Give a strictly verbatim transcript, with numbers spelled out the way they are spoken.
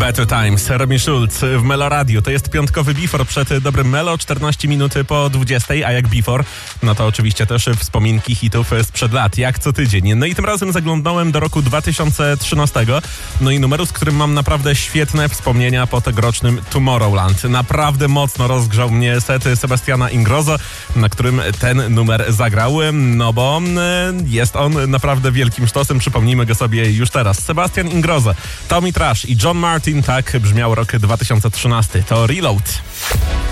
Better Times, Robin Schulz w Melo Radio. To jest piątkowy Before przed dobrym Melo, czternaście minut po dwudziestej, a jak Before, no to oczywiście też wspominki hitów sprzed lat, jak co tydzień. No i tym razem zaglądnąłem do roku dwa tysiące trzynastego, no i numeru, z którym mam naprawdę świetne wspomnienia po tegorocznym Tomorrowland. Naprawdę mocno rozgrzał mnie set Sebastiana Ingrosso, na którym ten numer zagrał, no bo jest on naprawdę wielkim sztosem, przypomnijmy go sobie już teraz. Sebastian Ingrosso, Tommy Trash i John Martin, tak brzmiał rok dwa tysiące trzynasty. To Reload.